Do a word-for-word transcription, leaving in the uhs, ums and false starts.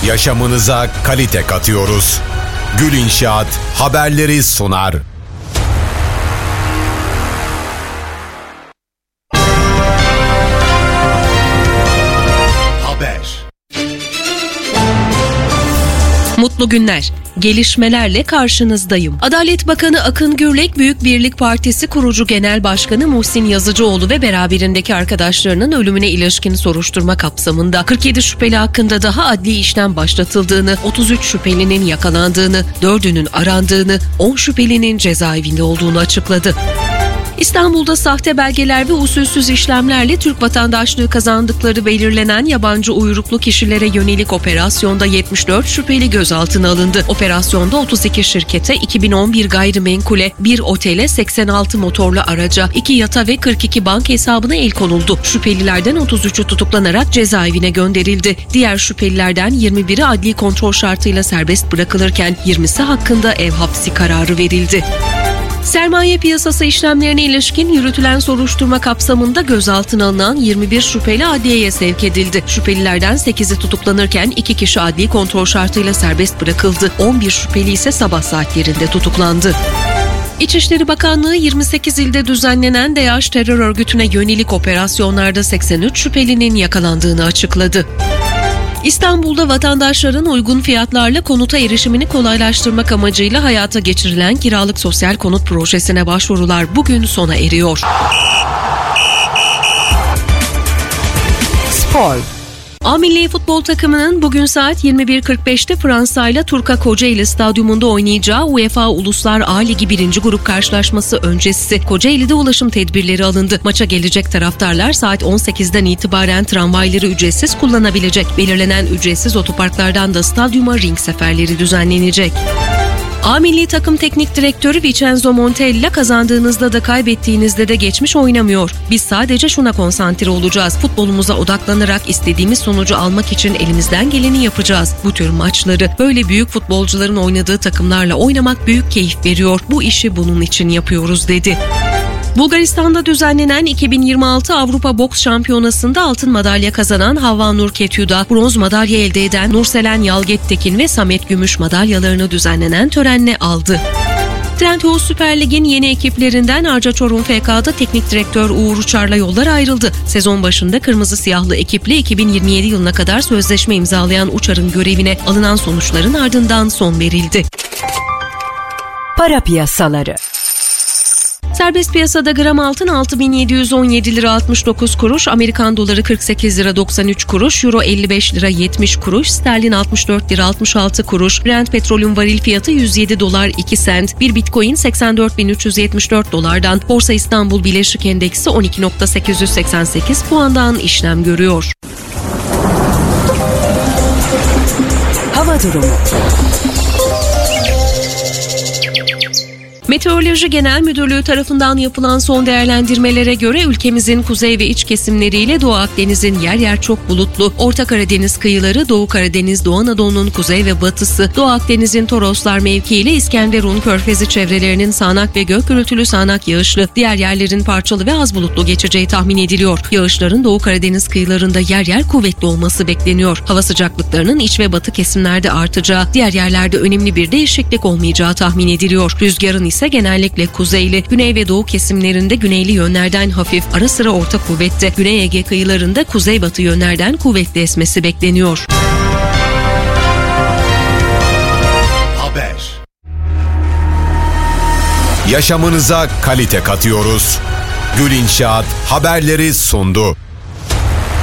Yaşamınıza kalite katıyoruz. Gül İnşaat haberleri sunar. Mutlu günler. Gelişmelerle karşınızdayım. Adalet Bakanı Akın Gürlek, Büyük Birlik Partisi kurucu genel başkanı Muhsin Yazıcıoğlu ve beraberindeki arkadaşlarının ölümüne ilişkin soruşturma kapsamında kırk yedi şüpheli hakkında daha adli işlem başlatıldığını, otuz üç şüphelinin yakalandığını, dördünün arandığını, on şüphelinin cezaevinde olduğunu açıkladı. İstanbul'da sahte belgeler ve usulsüz işlemlerle Türk vatandaşlığı kazandıkları belirlenen yabancı uyruklu kişilere yönelik operasyonda yetmiş dört şüpheli gözaltına alındı. Operasyonda otuz iki şirkete, iki bin on bir gayrimenkule, bir otele, seksen altı motorlu araca, iki yata ve kırk iki banka hesabına el konuldu. Şüphelilerden otuz üçü tutuklanarak cezaevine gönderildi. Diğer şüphelilerden yirmi biri adli kontrol şartıyla serbest bırakılırken yirmisi hakkında ev hapsi kararı verildi. Sermaye piyasası işlemlerine ilişkin yürütülen soruşturma kapsamında gözaltına alınan yirmi bir şüpheli adliyeye sevk edildi. Şüphelilerden sekizi tutuklanırken iki kişi adli kontrol şartıyla serbest bırakıldı. on bir şüpheli ise sabah saatlerinde tutuklandı. İçişleri Bakanlığı yirmi sekiz ilde düzenlenen DAEŞ terör örgütüne yönelik operasyonlarda seksen üç şüphelinin yakalandığını açıkladı. İstanbul'da vatandaşların uygun fiyatlarla konuta erişimini kolaylaştırmak amacıyla hayata geçirilen kiralık sosyal konut projesine başvurular bugün sona eriyor. Spor. A Milli Futbol takımının bugün saat yirmi bir kırk beşte Fransa ile Turka Kocaeli Stadyumunda oynayacağı UEFA Uluslar A Ligi birinci grup karşılaşması öncesi Kocaeli'de ulaşım tedbirleri alındı. Maça gelecek taraftarlar saat on sekizden itibaren tramvayları ücretsiz kullanabilecek. Belirlenen ücretsiz otoparklardan da stadyuma ring seferleri düzenlenecek. A Milli Takım Teknik Direktörü Vincenzo Montella, kazandığınızda da kaybettiğinizde de geçmiş oynamıyor. Biz sadece şuna konsantre olacağız. Futbolumuza odaklanarak istediğimiz sonucu almak için elimizden geleni yapacağız. Bu tür maçları böyle büyük futbolcuların oynadığı takımlarla oynamak büyük keyif veriyor. Bu işi bunun için yapıyoruz dedi. Bulgaristan'da düzenlenen iki bin yirmi altı Avrupa Boks Şampiyonası'nda altın madalya kazanan Havva Nur Ketyuda, bronz madalya elde eden Nurselen Yalgettekin ve Samet Gümüş madalyalarını düzenlenen törenle aldı. Trendyol Süper Lig'in yeni ekiplerinden Arca Çorum F K'da teknik direktör Uğur Uçar'la yollar ayrıldı. Sezon başında kırmızı siyahlı ekiple iki bin yirmi yedi yılına kadar sözleşme imzalayan Uçar'ın görevine alınan sonuçların ardından son verildi. Para piyasaları. Serbest piyasada gram altın altı bin yedi yüz on yedi lira altmış dokuz kuruş, Amerikan doları kırk sekiz lira doksan üç kuruş, Euro elli beş lira yetmiş kuruş, sterlin altmış dört lira altmış altı kuruş, Brent petrolün varil fiyatı yüz yedi dolar iki sent, bir bitcoin seksen dört bin üç yüz yetmiş dört dolardan, Borsa İstanbul Bileşik Endeksi on iki bin sekiz yüz seksen sekiz puandan işlem görüyor. Hava durumu. Meteoroloji Genel Müdürlüğü tarafından yapılan son değerlendirmelere göre ülkemizin kuzey ve iç kesimleriyle Doğu Akdeniz'in yer yer çok bulutlu, Orta Karadeniz kıyıları, Doğu Karadeniz, Doğu Anadolu'nun kuzey ve batısı, Doğu Akdeniz'in Toroslar mevkiiyle İskenderun Körfezi çevrelerinin sağanak ve gök gürültülü sağanak yağışlı, diğer yerlerin parçalı ve az bulutlu geçeceği tahmin ediliyor. Yağışların Doğu Karadeniz kıyılarında yer yer kuvvetli olması bekleniyor. Hava sıcaklıklarının iç ve batı kesimlerde artacağı, diğer yerlerde önemli bir değişiklik olmayacağı tahmin ediliyor. Rüzgarın ise genellikle kuzeyli, güney ve doğu kesimlerinde güneyli yönlerden hafif, ara sıra orta kuvvette, Güney Ege kıyılarında kuzeybatı yönlerden kuvvetli esmesi bekleniyor. Haber. Yaşamınıza kalite katıyoruz. Gül İnşaat haberleri sundu.